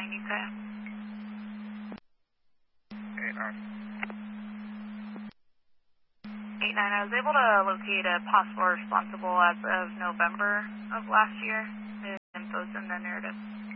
UK. 89, I was able to locate a possible responsible as of November of last year. The info's in the narrative.